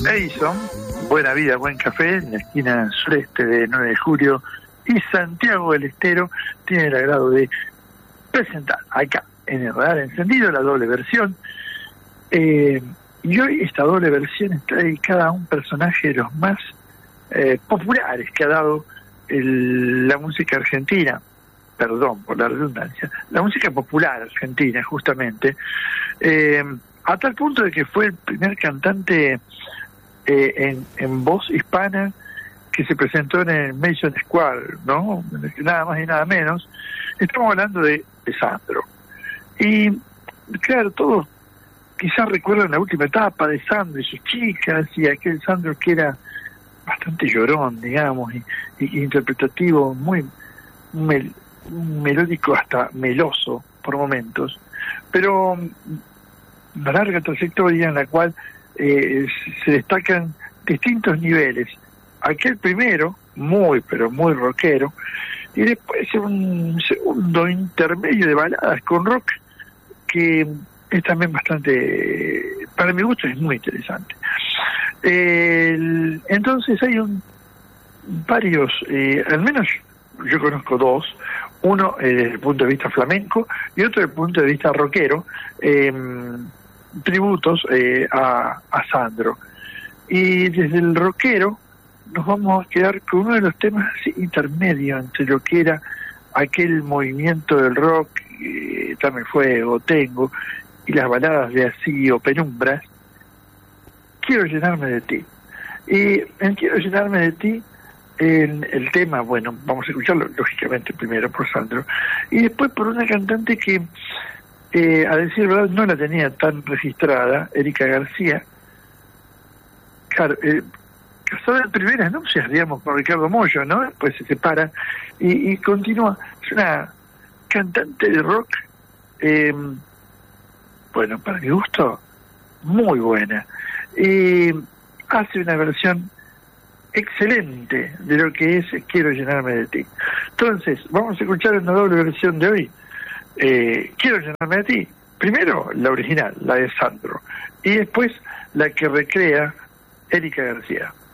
Edison, Buena Vida, Buen Café, en la esquina sureste de 9 de julio, y Santiago del Estero tiene el agrado de presentar acá en el Radar Encendido la doble versión. Y hoy esta doble versión está dedicada a un personaje de los más populares que ha dado la música argentina, perdón por la redundancia, la música popular argentina justamente, a tal punto de que fue el primer cantante en voz hispana que se presentó en el Madison Square, ¿no? Nada más y nada menos. Estamos hablando de Sandro. Y claro, todos quizás recuerdan la última etapa de Sandro y sus chicas, y aquel Sandro que era bastante llorón, digamos, y interpretativo, muy melódico, hasta meloso por momentos, pero una larga trayectoria en la cual se destacan distintos niveles. Aquel primero, pero muy rockero, y después un segundo intermedio de baladas con rock que es también bastante, para mi gusto es muy interesante. Entonces hay varios, al menos yo conozco dos, uno desde el punto de vista flamenco y otro desde el punto de vista rockero, tributos a Sandro. Y desde el rockero nos vamos a quedar con uno de los temas intermedios entre lo que era aquel movimiento del rock, Dame Fuego, Tengo, y las baladas de Así o Penumbras. Quiero llenarme de ti. Y en Quiero llenarme de ti, el tema, bueno, vamos a escucharlo lógicamente primero por Sandro, y después por una cantante que, a decir verdad, no la tenía tan registrada, Erika García. Claro, casada en primeras nupcias, digamos, con Ricardo Mollo, ¿no? Después se separan y continúa. Es una cantante de rock, bueno, para mi gusto, muy buena. Hace una versión excelente de lo que es Quiero llenarme de ti. Entonces, vamos a escuchar en la doble versión de hoy, Quiero llenarme de ti. Primero, la original, la de Sandro, y después la que recrea Erika García.